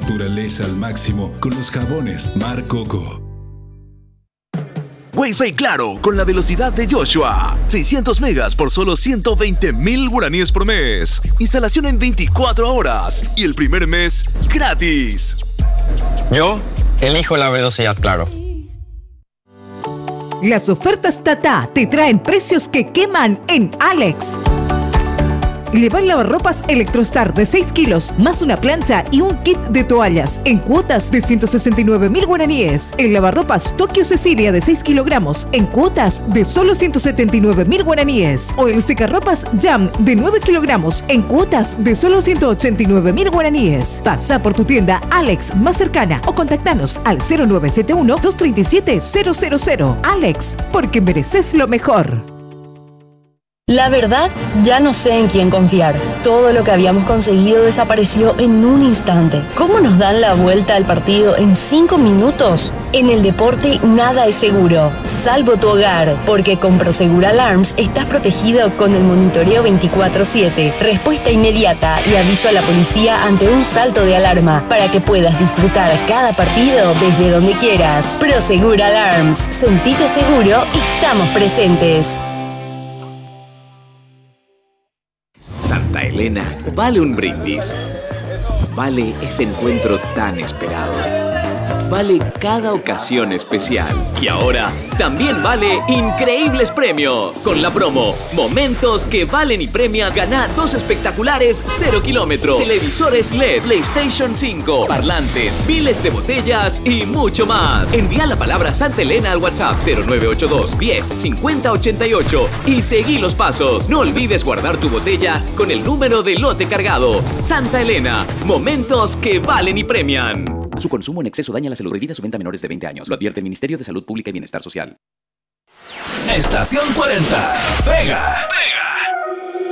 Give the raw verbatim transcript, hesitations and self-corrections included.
naturaleza al máximo con los jabones Mar Coco. Wi-Fi Claro con la velocidad de Joshua. seiscientos megas por solo ciento veinte mil guaraníes por mes. Instalación en veinticuatro horas. Y el primer mes gratis. Yo elijo la velocidad Claro. Las ofertas Tata te traen precios que queman en Alex. Llevar lavarropas Electrostar de seis kilos, más una plancha y un kit de toallas en cuotas de ciento sesenta y nueve mil guaraníes. El lavarropas Tokio Cecilia de seis kilogramos en cuotas de solo ciento setenta y nueve mil guaraníes. O el secarropas Jam de nueve kilogramos en cuotas de solo ciento ochenta y nueve mil guaraníes. Pasa por tu tienda Alex más cercana o contactanos al cero nueve siete uno, dos tres siete, cero cero cero. Alex, porque mereces lo mejor. La verdad, ya no sé en quién confiar. Todo lo que habíamos conseguido desapareció en un instante. ¿Cómo nos dan la vuelta al partido en cinco minutos? En el deporte nada es seguro, salvo tu hogar, porque con Prosegur Alarms estás protegido con el monitoreo veinticuatro siete, respuesta inmediata y aviso a la policía ante un salto de alarma, para que puedas disfrutar cada partido desde donde quieras. Prosegur Alarms, sentite seguro y estamos presentes. Santa Elena vale un brindis. Vale ese encuentro tan esperado. Vale cada ocasión especial. Y ahora también vale increíbles premios. Con la promo Momentos que valen y premian, gana dos espectaculares cero kilómetros, televisores L E D, PlayStation cinco, parlantes, miles de botellas y mucho más. Envía la palabra Santa Elena al WhatsApp cero nueve ocho dos, diez, cincuenta, ochenta y ocho y seguí los pasos. No olvides guardar tu botella con el número de lote cargado. Santa Elena, momentos que valen y premian. Su consumo en exceso daña la salud. Prohibida su venta a menores de veinte años. Lo advierte el Ministerio de Salud Pública y Bienestar Social. Estación cuarenta. Pega. Pega.